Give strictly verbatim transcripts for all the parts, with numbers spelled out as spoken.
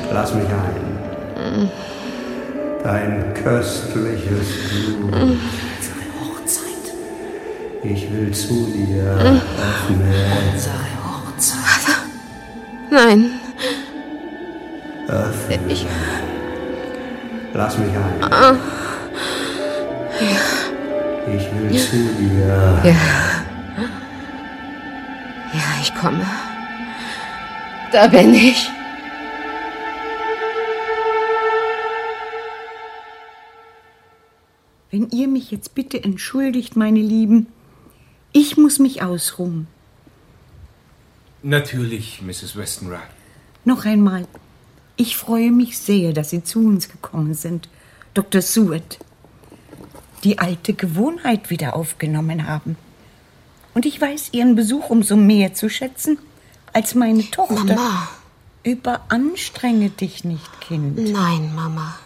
Lass mich ein. Dein köstliches Blut. Unsere Hochzeit. Ich will zu dir öffnen. Unsere Hochzeit. Vater. Nein. Öffne. Ich... Lass mich ein. Ah. Ja. Ich will zu dir. Ja. Ja, ich komme. Da bin ich. Wenn ihr mich jetzt bitte entschuldigt, meine Lieben, ich muss mich ausruhen. Natürlich, Misses Westenra. Noch einmal, ich freue mich sehr, dass Sie zu uns gekommen sind, Doktor Seward. Die alte Gewohnheit wieder aufgenommen haben. Und ich weiß Ihren Besuch umso mehr zu schätzen, als meine Tochter. Mama. Überanstrenge dich nicht, Kind. Nein, Mama.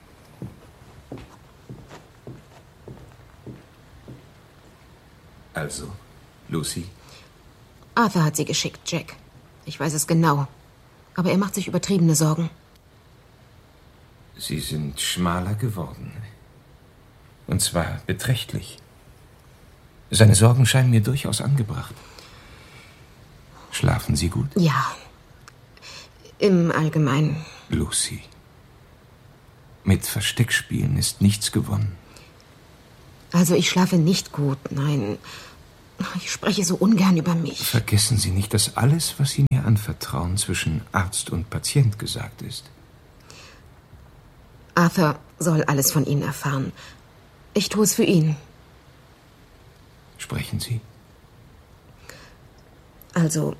Also, Lucy? Arthur hat sie geschickt, Jack. Ich weiß es genau. Aber er macht sich übertriebene Sorgen. Sie sind schmaler geworden. Und zwar beträchtlich. Seine Sorgen scheinen mir durchaus angebracht. Schlafen Sie gut? Ja. Im Allgemeinen. Lucy. Mit Versteckspielen ist nichts gewonnen. Also ich schlafe nicht gut, nein. Ich spreche so ungern über mich. Vergessen Sie nicht, dass alles, was Sie mir anvertrauen, zwischen Arzt und Patient gesagt ist. Arthur soll alles von Ihnen erfahren. Ich tue es für ihn. Sprechen Sie. Also,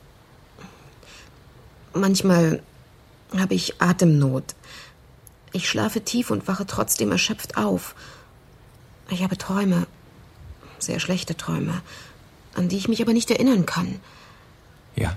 manchmal habe ich Atemnot. Ich schlafe tief und wache trotzdem erschöpft auf. Ich habe Träume, sehr schlechte Träume, an die ich mich aber nicht erinnern kann. Ja.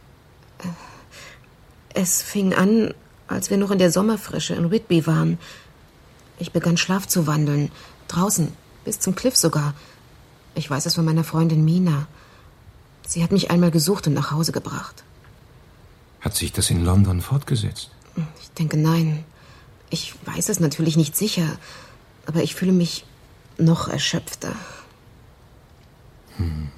Es fing an, als wir noch in der Sommerfrische in Whitby waren. Ich begann Schlaf zu wandeln, draußen, bis zum Cliff sogar. Ich weiß es von meiner Freundin Mina. Sie hat mich einmal gesucht und nach Hause gebracht. Hat sich das in London fortgesetzt? Ich denke, nein. Ich weiß es natürlich nicht sicher, aber ich fühle mich noch erschöpfter. Hm.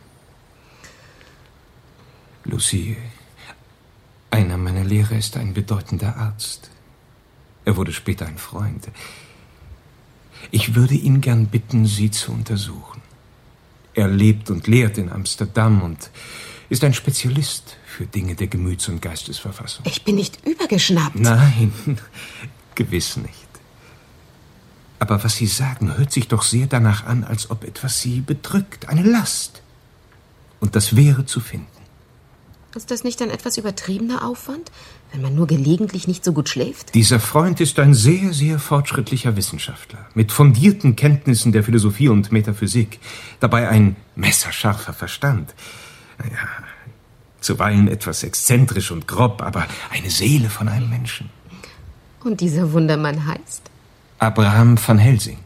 Lucy, einer meiner Lehrer ist ein bedeutender Arzt. Er wurde später ein Freund. Ich würde ihn gern bitten, Sie zu untersuchen. Er lebt und lehrt in Amsterdam und ist ein Spezialist für Dinge der Gemüts- und Geistesverfassung. Ich bin nicht übergeschnappt. Nein, gewiss nicht. Aber was Sie sagen, hört sich doch sehr danach an, als ob etwas Sie bedrückt, eine Last. Und das wäre zu finden. Ist das nicht ein etwas übertriebener Aufwand, wenn man nur gelegentlich nicht so gut schläft? Dieser Freund ist ein sehr, sehr fortschrittlicher Wissenschaftler, mit fundierten Kenntnissen der Philosophie und Metaphysik, dabei ein messerscharfer Verstand. Naja, zuweilen etwas exzentrisch und grob, aber eine Seele von einem Menschen. Und dieser Wundermann heißt? Abraham van Helsing.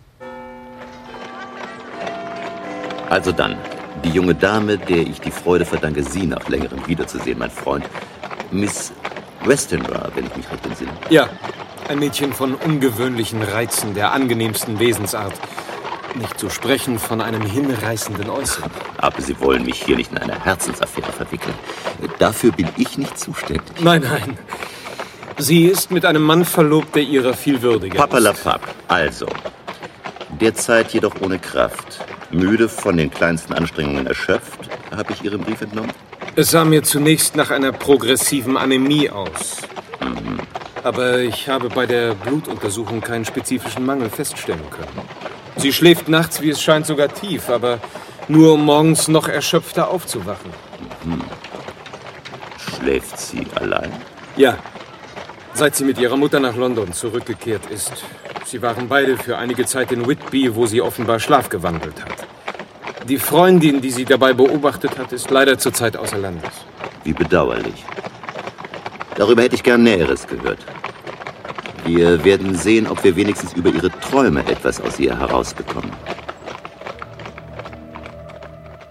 Also dann, die junge Dame, der ich die Freude verdanke, Sie nach längerem wiederzusehen, mein Freund. Miss Westenra, wenn ich mich recht entsinne. Ja, ein Mädchen von ungewöhnlichen Reizen, der angenehmsten Wesensart. Nicht zu sprechen von einem hinreißenden Äußeren. Aber Sie wollen mich hier nicht in eine Herzensaffäre verwickeln. Dafür bin ich nicht zuständig. Nein, nein. Sie ist mit einem Mann verlobt, der ihrer viel würdiger ist. Papperlapapp. Also, derzeit jedoch ohne Kraft. Müde, von den kleinsten Anstrengungen erschöpft, habe ich Ihren Brief entnommen? Es sah mir zunächst nach einer progressiven Anämie aus. Mhm. Aber ich habe bei der Blutuntersuchung keinen spezifischen Mangel feststellen können. Sie schläft nachts, wie es scheint, sogar tief, aber nur um morgens noch erschöpfter aufzuwachen. Mhm. Schläft sie allein? Ja, seit sie mit ihrer Mutter nach London zurückgekehrt ist. Sie waren beide für einige Zeit in Whitby, wo sie offenbar Schlaf gewandelt hat. Die Freundin, die sie dabei beobachtet hat, ist leider zurzeit außer Landes. Wie bedauerlich. Darüber hätte ich gern Näheres gehört. Wir werden sehen, ob wir wenigstens über ihre Träume etwas aus ihr herausbekommen.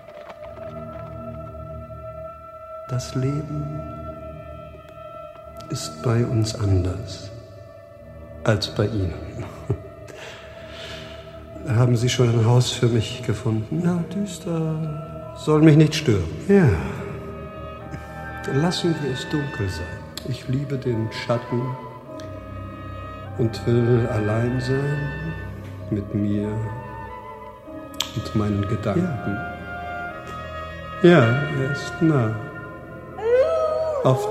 Das Leben ist bei uns anders als bei Ihnen. Haben Sie schon ein Haus für mich gefunden? Ja, düster. Soll mich nicht stören. Ja. Lassen wir es dunkel sein. Ich liebe den Schatten und will allein sein mit mir und meinen Gedanken. Ja, ja, er ist nah. Auf